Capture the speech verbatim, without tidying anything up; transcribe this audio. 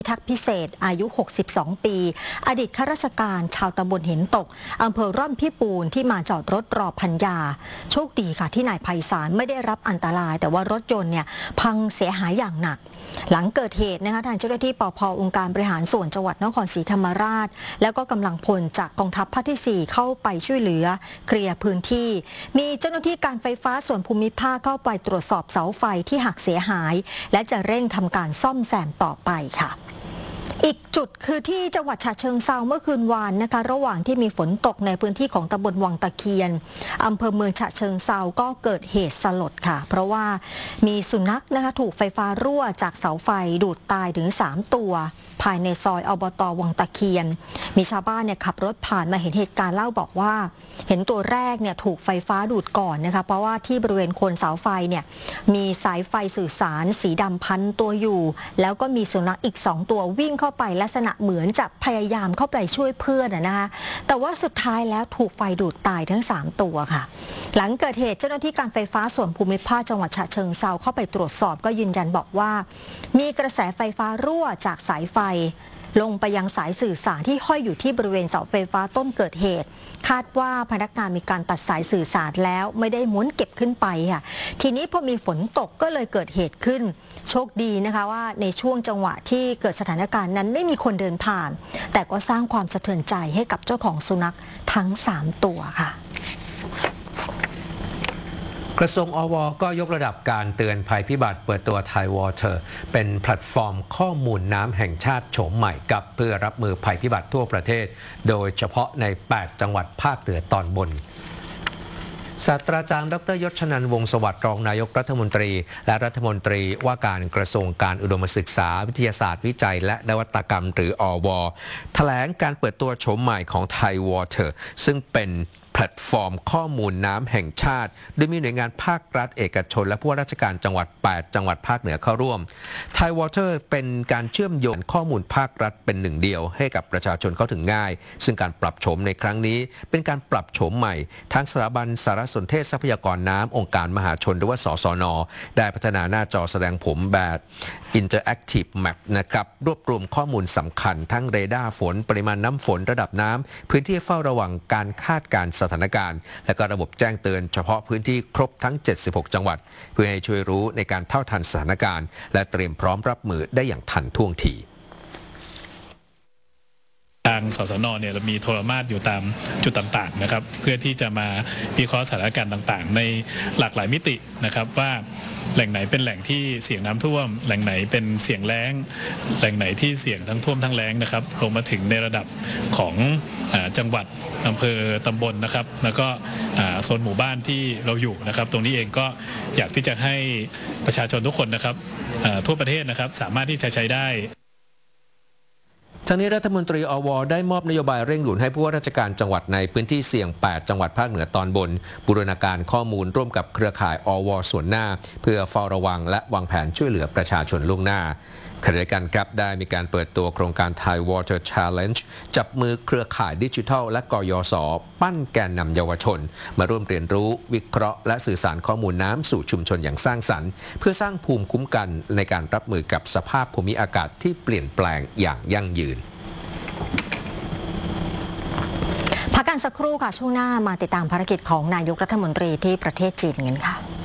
ทักษ์พิเศษอายุหกสิบสองปีอดีตข้าราชการชาวตำบลหินตกอำเภอร่อนพิบูลที่มาจอดรถรอพันยาโชคดีค่ะที่นายไพศาลไม่ได้รับอันตรายแต่ว่ารถยนต์เนี่ยพังเสียหายอย่างหนักหลังเกิดเหตุนะคะทางเจ้าหน้าที่ปภ.องค์การบริหารส่วนจังหวัดนครศรีธรรมราชแล้วก็กำลังพลจากกองทัพภาคที่สี่เข้าไปช่วยเหลือเคลียร์พื้นที่มีเจ้าหน้าที่การไฟฟ้าส่วนภูมิภาคเข้าไปตรวจสอบเสาไฟที่หักเสียหายและจะเร่งทำการซ่อมแซมต่อไปค่ะอีกจุดคือที่จังหวัดฉะเชิงเทราเมื่อคืนวานนะคะระหว่างที่มีฝนตกในพื้นที่ของตำบลวังตะเคียนอำเภอเมืองฉะเชิงเทราก็เกิดเหตุสลดค่ะเพราะว่ามีสุนัขนะคะถูกไฟฟ้ารั่วจากเสาไฟดูดตายถึงสามตัวภายในซอยอบต.วังตะเคียนมีชาวบ้านเนี่ยขับรถผ่านมาเห็นเหตุการณ์เล่าบอกว่าเห็นตัวแรกเนี่ยถูกไฟฟ้าดูดก่อนนะคะเพราะว่าที่บริเวณโคนเสาไฟเนี่ยมีสายไฟสื่อสารสีดำพันตัวอยู่แล้วก็มีสุนัขอีกสองตัววิ่งเข้าไปลักษณะเหมือนจะพยายามเข้าไปช่วยเพื่อนนะคะแต่ว่าสุดท้ายแล้วถูกไฟดูดตายทั้งสามตัวค่ะหลังเกิดเหตุเจ้าหน้าที่การไฟฟ้าส่วนภูมิภาคจังหวัดฉะเชิงเทราเข้าไปตรวจสอบก็ยืนยันบอกว่ามีกระแสไฟฟ้ารั่วจากสายไฟลงไปยังสายสื่อสารที่ห้อยอยู่ที่บริเวณเสาไฟฟ้าต้นเกิดเหตุคาดว่าพนักงานมีการตัดสายสื่อสารแล้วไม่ได้ม้วนเก็บขึ้นไปค่ะทีนี้พอมีฝนตกก็เลยเกิดเหตุขึ้นโชคดีนะคะว่าในช่วงจังหวะที่เกิดสถานการณ์นั้นไม่มีคนเดินผ่านแต่ก็สร้างความสะเทือนใจให้กับเจ้าของสุนัขทั้งสามตัวค่ะกระทรวงอว.ก็ยกระดับการเตือนภัยพิบัติเปิดตัว Thai Water เป็นแพลตฟอร์มข้อมูลน้ำแห่งชาติโฉมใหม่กับเพื่อรับมือภัยพิบัติทั่วประเทศโดยเฉพาะในแปดจังหวัดภาคเหนือตอนบนศาสตราจารย์ดร.ยศชนันท์ วงศ์สวัสดิ์รองนายกรัฐมนตรีและรัฐมนตรีว่าการกระทรวงการอุดมศึกษาวิทยาศาสตร์วิจัยและนวัตกรรมหรืออว.แถลงการเปิดตัวโฉมใหม่ของ Thai Water ซึ่งเป็นแพลตฟอร์มข้อมูลน้ำแห่งชาติโดยมีหน่วยงานภาครัฐเอกชนและผู้ว่าราชการจังหวัดแปดจังหวัดภาคเหนือเข้าร่วม Thai Water เป็นการเชื่อมโยงข้อมูลภาครัฐเป็นหนึ่งเดียวให้กับประชาชนเข้าถึงง่ายซึ่งการปรับโฉมในครั้งนี้เป็นการปรับโฉมใหม่ทางสถาบันสารสนเทศทรัพยากรน้ำองค์การมหาชนหรือว่าสสน.ได้พัฒนาหน้าจอแสดงผลแบบ Interactive Map นะครับรวบรวมข้อมูลสำคัญทั้งเรดาร์ฝนปริมาณน้ำฝนระดับน้ำพื้นที่เฝ้าระวังการคาดการณ์สถานการณ์และก็ระบบแจ้งเตือนเฉพาะพื้นที่ครบทั้งเจ็ดสิบหกจังหวัดเพื่อให้ช่วยรู้ในการเท่าทันสถานการณ์และเตรียมพร้อมรับมือได้อย่างทันท่วงทีทางสสน.เนี่ยเรามีโทรมาตรอยู่ตามจุดต่างๆนะครับเพื่อที่จะมาวิเคราะห์สถานการณ์ต่างๆในหลากหลายมิตินะครับว่าแหล่งไหนเป็นแหล่งที่เสี่ยงน้ำท่วมแหล่งไหนเป็นเสี่ยงแล้งแหล่งไหนที่เสี่ยงทั้งท่วมทั้งแล้งนะครับลงมาถึงในระดับของจังหวัดอำเภอตำบลนะครับแล้วก็โซนหมู่บ้านที่เราอยู่นะครับตรงนี้เองก็อยากที่จะให้ประชาชนทุกคนนะครับทั่วประเทศนะครับสามารถที่จะใช้ได้ทั้งนี้รัฐมนตรีอว.ได้มอบนโยบายเร่งด่วนให้ผู้ว่าราชการจังหวัดในพื้นที่เสี่ยงแปดจังหวัดภาคเหนือตอนบนบูรณาการข้อมูลร่วมกับเครือข่ายอว.ส่วนหน้าเพื่อเฝ้าระวังและวางแผนช่วยเหลือประชาชนล่วงหน้าขณะเดียวกันครับได้มีการเปิดตัวโครงการ Thai Water Challenge จับมือเครือข่ายดิจิทัลและกยศ.ปั้นแกนนำเยาวชนมาร่วมเรียนรู้วิเคราะห์และสื่อสารข้อมูลน้ำสู่ชุมชนอย่างสร้างสรรค์เพื่อสร้างภูมิคุ้มกันในการรับมือกับสภาพภูมิอากาศที่เปลี่ยนแปลงอย่างยั่งยืนพักกันสักครู่ค่ะช่วงหน้ามาติดตามภารกิจของนายกรัฐมนตรีที่ประเทศจีนกันค่ะ